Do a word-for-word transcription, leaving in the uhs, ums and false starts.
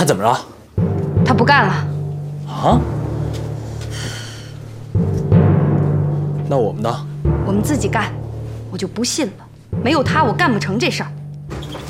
他怎么了？ 他不干了。 啊？那我们呢？ 我们自己干。我就不信了，没有他我干不成这事儿。